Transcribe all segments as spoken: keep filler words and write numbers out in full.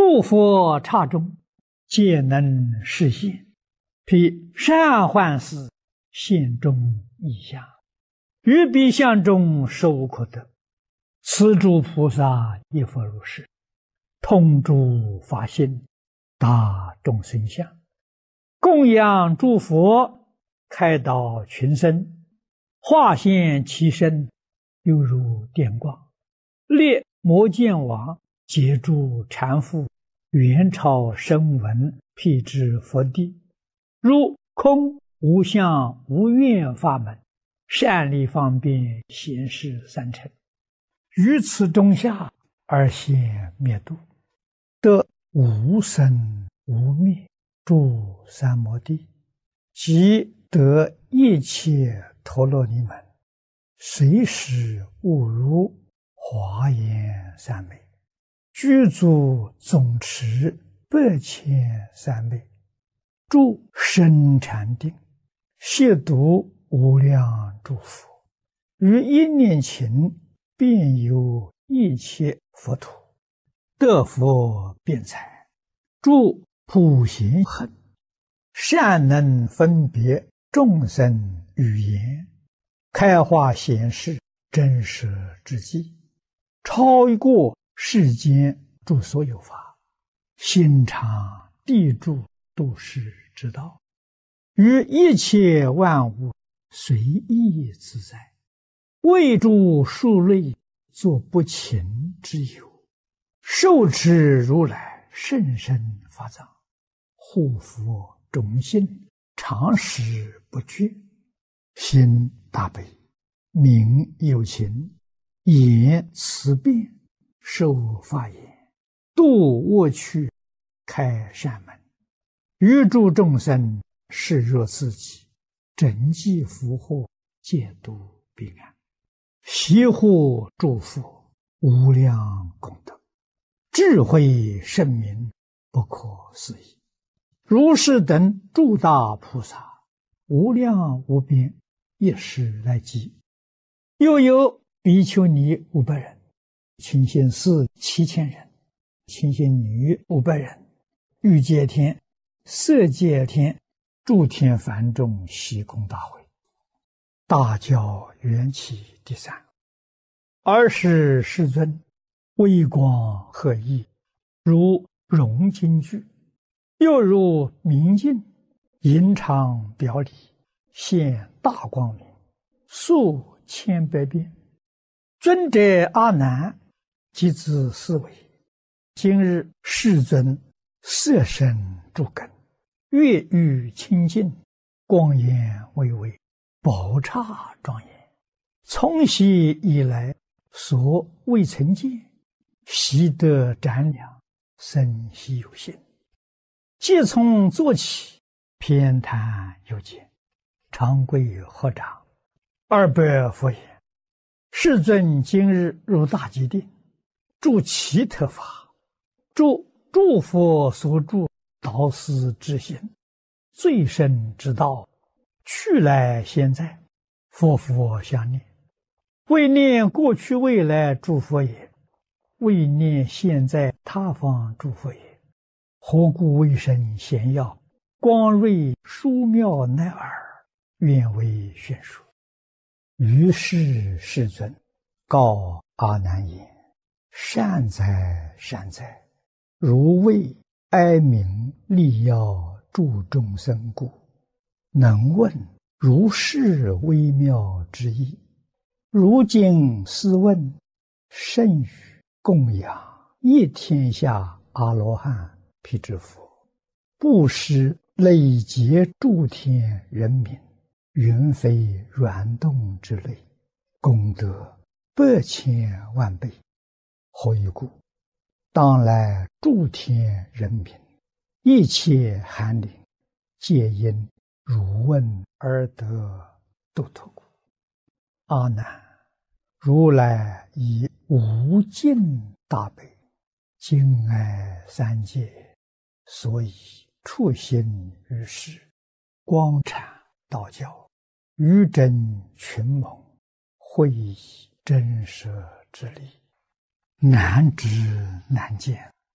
诸佛刹中，皆能示现，披善幻事，现中异象，于彼相中实无可得。此诸菩萨亦复如是，通诸法性，达众生相，供养诸佛，开导群生，化现其身，犹如电光，列摩见王，截住禅父，元朝声闻，辟支佛地，如空无相无愿法门，善利方便显示三乘，于此中下而现灭度，得无生无灭诸三摩地，即得一切陀罗尼门，随时悟如华严三昧，具足总持百千三昧，住深禅定，亵渎无量诸佛，于一念頃遍游一切佛土，得佛辩才，住普贤行，善能分别众生语言，开化显示真实之际，超过世间诸所有法，心常地住度世之道，于一切万物随意自在，为诸数类作不勤之有，受持如来甚深法藏，护佛种心，常时不绝，心大悲，名有情，言慈辩，受法言，度恶趣，开善门，于诸众生视若自己，整济福祸，戒度彼岸，悉护诸佛，无量功德，智慧圣明，不可思议。如是等诸大菩萨，无量无边，一时来集。又有比丘尼五百人，清心寺七千人，清心女五百人，欲界天、色界天、诸天梵众悉空大会，大教缘起第三。尔时世尊微光赫熠，如融金具，又如明镜，银常表里，现大光明，数千百变。尊者阿难即自思维，今日世尊色身诸根，月欲清净，光颜巍巍，宝刹庄严，从昔以来所未曾见，悉得瞻量，生悉有信。即从坐起，偏袒有见，长跪合掌，二百佛言：世尊今日入大吉定，住其特法，住诸佛所住导师之心，最深之道，去来现在，佛佛相念，为念过去未来诸佛也，为念现在他方诸佛也。何故为生显耀，光瑞殊妙乃尔，愿为宣说。于是世尊告阿难言：善哉善哉，如为哀鸣利要助众生故，能问如是微妙之意。如今斯问，甚于供养一天下阿罗汉辟支佛，布施累劫诸天人民，云飞软动之类，功德百千万倍。何以故？当来诸天人民，一切寒灵，皆因汝问而得度脱故。阿难，如来以无尽大悲，敬爱三界，所以处心于世，光阐道教，于真群蒙，会以真实之理，难知难见，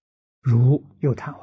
如又贪玩。